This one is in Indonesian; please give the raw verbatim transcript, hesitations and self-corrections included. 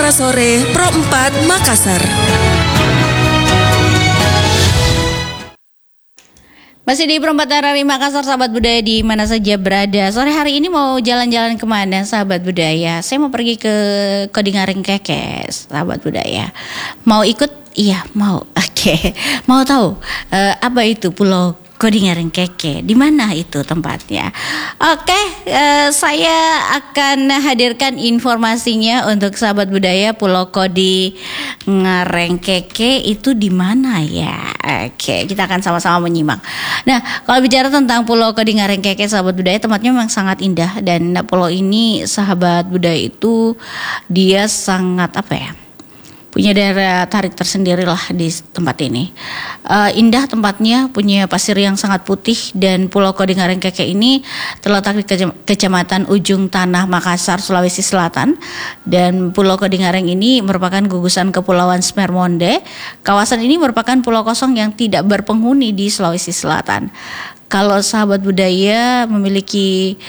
Suara Sore Pro empat Makassar. Masih di Perempat R R I Makassar, sahabat budaya di mana saja berada. Sore hari ini mau jalan-jalan kemana, sahabat budaya? Saya mau pergi ke Kodingaring Kekes, sahabat budaya. Mau ikut? Iya, mau. Oke, mau tahu uh, apa itu Pulau Kodingaring Keke? Di mana itu tempatnya? Oke, uh, saya akan hadirkan informasinya untuk sahabat budaya. Pulau Kodingaring Keke itu di mana ya? Oke, kita akan sama-sama menyimak. Nah, kalau bicara tentang Pulau Kodingaring Keke, sahabat budaya, tempatnya memang sangat indah, dan pulau ini, sahabat budaya, itu dia sangat apa ya? Punya daya tarik tersendiri lah di tempat ini. Uh, indah tempatnya, punya pasir yang sangat putih, dan Pulau Kodingaring Keke ini terletak di Kecamatan Ujung Tanah, Makassar, Sulawesi Selatan. Dan Pulau Kodingaring ini merupakan gugusan Kepulauan Smermonde. Kawasan ini merupakan pulau kosong yang tidak berpenghuni di Sulawesi Selatan. Kalau sahabat budaya memiliki